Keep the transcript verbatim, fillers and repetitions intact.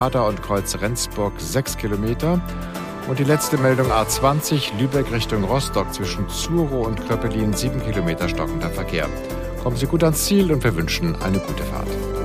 Ada und Kreuz Rendsburg sechs Kilometer. Und die letzte Meldung A zwanzig, Lübeck Richtung Rostock zwischen Zuro und Kröppelin sieben Kilometer stockender Verkehr. Kommen Sie gut ans Ziel und wir wünschen eine gute Fahrt.